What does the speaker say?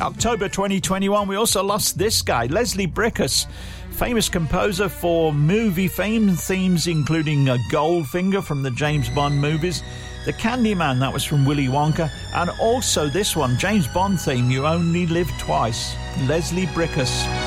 October 2021, we also lost this guy, Leslie Bricusse, famous composer for movie themes including Goldfinger from the James Bond movies, The Candyman, that was from Willy Wonka, and also this one, James Bond theme, You Only Live Twice, Leslie Bricusse.